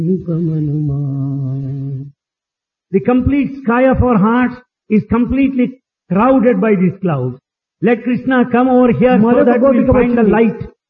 The complete sky of our hearts is completely crowded by these clouds. Let Krishna come over here so that we find the light